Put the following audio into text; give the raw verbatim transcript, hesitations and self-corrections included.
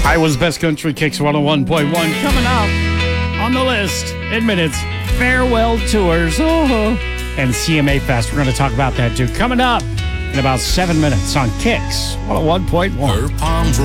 Iowa's Best Country Kicks one oh one point one. Coming up on the list in minutes, farewell tours oh, and C M A Fest. We're going to talk about that too. Coming up in about seven minutes on Kicks one oh one point one. Her palms were